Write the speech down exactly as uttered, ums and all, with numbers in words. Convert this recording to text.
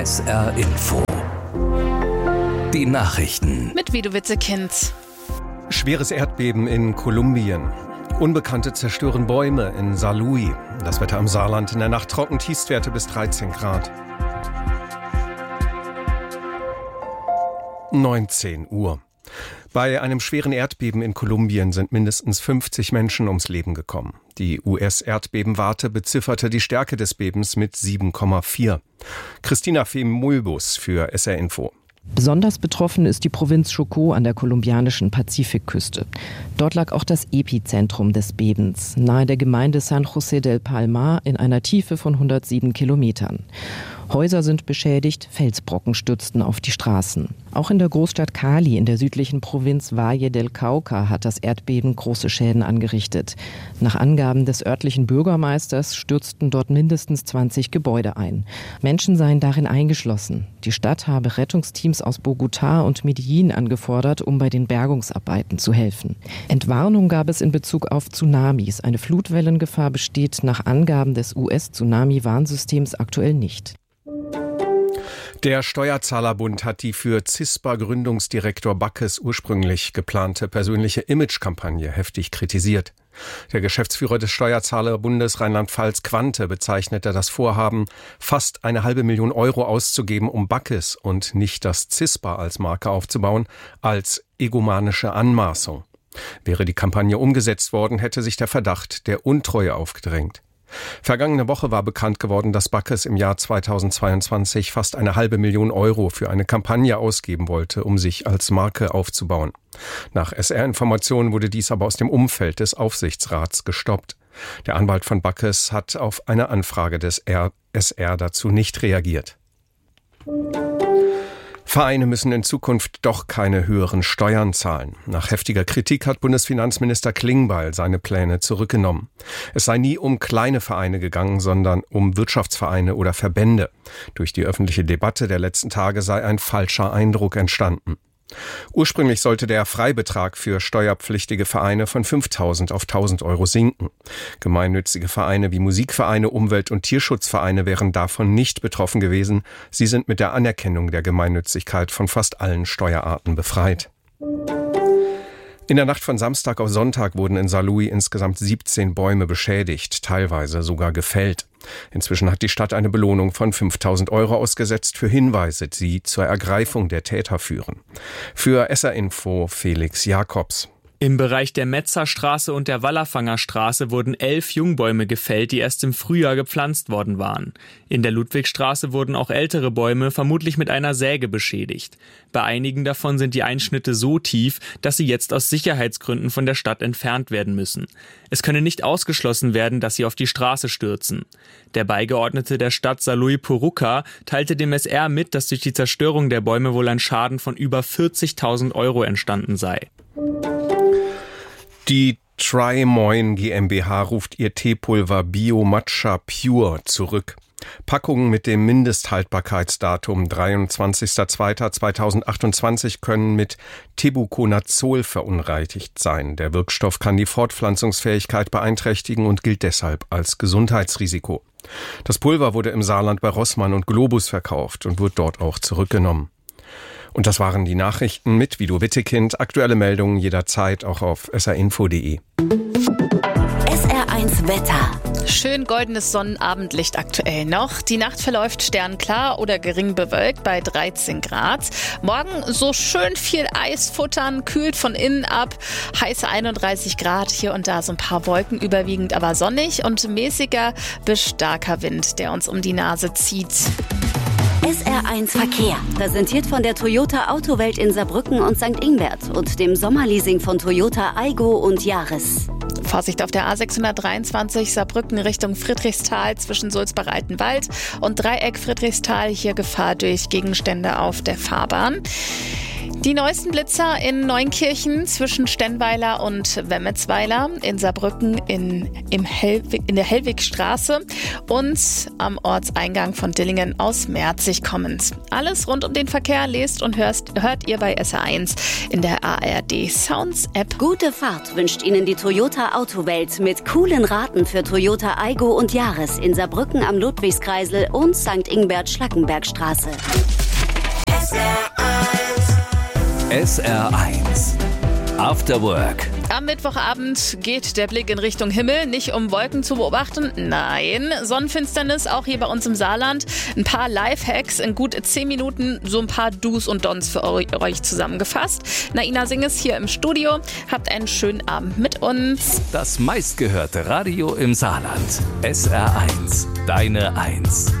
S R Info. Die Nachrichten. Mit Wido Witzekind. Schweres Erdbeben in Kolumbien. Unbekannte zerstören Bäume in Saarlouis. Das Wetter am Saarland in der Nacht trocken, Tiefstwerte bis dreizehn Grad. neunzehn Uhr. Bei einem schweren Erdbeben in Kolumbien sind mindestens fünfzig Menschen ums Leben gekommen. Die U S-Erdbebenwarte bezifferte die Stärke des Bebens mit sieben Komma vier. Christina Fehn-Mulbus für S R Info. Besonders betroffen ist die Provinz Chocó an der kolumbianischen Pazifikküste. Dort lag auch das Epizentrum des Bebens, nahe der Gemeinde San José del Palmar in einer Tiefe von hundertsieben Kilometern. Häuser sind beschädigt, Felsbrocken stürzten auf die Straßen. Auch in der Großstadt Cali in der südlichen Provinz Valle del Cauca hat das Erdbeben große Schäden angerichtet. Nach Angaben des örtlichen Bürgermeisters stürzten dort mindestens zwanzig Gebäude ein. Menschen seien darin eingeschlossen. Die Stadt habe Rettungsteams aus Bogotá und Medellín angefordert, um bei den Bergungsarbeiten zu helfen. Entwarnung gab es in Bezug auf Tsunamis. Eine Flutwellengefahr besteht nach Angaben des U S-Tsunami-Warnsystems aktuell nicht. Der Steuerzahlerbund hat die für CISPA-Gründungsdirektor Backes ursprünglich geplante persönliche Imagekampagne heftig kritisiert. Der Geschäftsführer des Steuerzahlerbundes Rheinland-Pfalz Quante bezeichnete das Vorhaben, fast eine halbe Million Euro auszugeben, um Backes und nicht das CISPA als Marke aufzubauen, als egomanische Anmaßung. Wäre die Kampagne umgesetzt worden, hätte sich der Verdacht der Untreue aufgedrängt. Vergangene Woche war bekannt geworden, dass Backes im Jahr zweitausendzweiundzwanzig fast eine halbe Million Euro für eine Kampagne ausgeben wollte, um sich als Marke aufzubauen. Nach S R-Informationen wurde dies aber aus dem Umfeld des Aufsichtsrats gestoppt. Der Anwalt von Backes hat auf eine Anfrage des S R dazu nicht reagiert. Vereine müssen in Zukunft doch keine höheren Steuern zahlen. Nach heftiger Kritik hat Bundesfinanzminister Klingbeil seine Pläne zurückgenommen. Es sei nie um kleine Vereine gegangen, sondern um Wirtschaftsvereine oder Verbände. Durch die öffentliche Debatte der letzten Tage sei ein falscher Eindruck entstanden. Ursprünglich sollte der Freibetrag für steuerpflichtige Vereine von fünftausend auf tausend Euro sinken. Gemeinnützige Vereine wie Musikvereine, Umwelt- und Tierschutzvereine wären davon nicht betroffen gewesen. Sie sind mit der Anerkennung der Gemeinnützigkeit von fast allen Steuerarten befreit. In der Nacht von Samstag auf Sonntag wurden in Saarlouis insgesamt siebzehn Bäume beschädigt, teilweise sogar gefällt. Inzwischen hat die Stadt eine Belohnung von fünftausend Euro ausgesetzt für Hinweise, die zur Ergreifung der Täter führen. Für S R Info Felix Jakobs. Im Bereich der Metzerstraße und der Wallerfangerstraße wurden elf Jungbäume gefällt, die erst im Frühjahr gepflanzt worden waren. In der Ludwigstraße wurden auch ältere Bäume vermutlich mit einer Säge beschädigt. Bei einigen davon sind die Einschnitte so tief, dass sie jetzt aus Sicherheitsgründen von der Stadt entfernt werden müssen. Es könne nicht ausgeschlossen werden, dass sie auf die Straße stürzen. Der Beigeordnete der Stadt Saarlouis Puruca teilte dem S R mit, dass durch die Zerstörung der Bäume wohl ein Schaden von über vierzigtausend Euro entstanden sei. Die Tri-Moin GmbH ruft ihr Teepulver Bio Matcha Pure zurück. Packungen mit dem Mindesthaltbarkeitsdatum dreiundzwanzigster zweiter zweitausendachtundzwanzig können mit Tebuconazol verunreinigt sein. Der Wirkstoff kann die Fortpflanzungsfähigkeit beeinträchtigen und gilt deshalb als Gesundheitsrisiko. Das Pulver wurde im Saarland bei Rossmann und Globus verkauft und wird dort auch zurückgenommen. Und das waren die Nachrichten mit Wido Wittekind. Aktuelle Meldungen jederzeit auch auf s r info punkt d e. S R eins Wetter. Schön goldenes Sonnenabendlicht aktuell noch. Die Nacht verläuft sternklar oder gering bewölkt bei dreizehn Grad. Morgen so schön viel Eis futtern, kühlt von innen ab. Heiße einunddreißig Grad, hier und da so ein paar Wolken, überwiegend aber sonnig und mäßiger bis starker Wind, der uns um die Nase zieht. S R eins Verkehr, präsentiert von der Toyota Autowelt in Saarbrücken und Sankt Ingbert und dem Sommerleasing von Toyota Aygo und Yaris. Vorsicht auf der A sechshundertdreiundzwanzig Saarbrücken Richtung Friedrichsthal zwischen Sulzbach-Altenwald und Dreieck Friedrichsthal. Hier Gefahr durch Gegenstände auf der Fahrbahn. Die neuesten Blitzer in Neunkirchen zwischen Stennweiler und Wemmetsweiler, in Saarbrücken in, im Hellwig, in der Hellwigstraße und am Ortseingang von Dillingen aus Merzig kommend. Alles rund um den Verkehr lest und hörst, hört ihr bei S R eins in der A R D Sounds App. Gute Fahrt wünscht Ihnen die Toyota Autowelt mit coolen Raten für Toyota Aygo und Yaris in Saarbrücken am Ludwigskreisel und Sankt Ingbert-Schlackenbergstraße. S R eins After Work. Am Mittwochabend geht der Blick in Richtung Himmel, nicht um Wolken zu beobachten, nein, Sonnenfinsternis auch hier bei uns im Saarland. Ein paar Lifehacks in gut zehn Minuten, so ein paar Do's und Don'ts für euch zusammengefasst. Naina Singes hier im Studio, habt einen schönen Abend mit uns. Das meistgehörte Radio im Saarland. S R eins, deine Eins.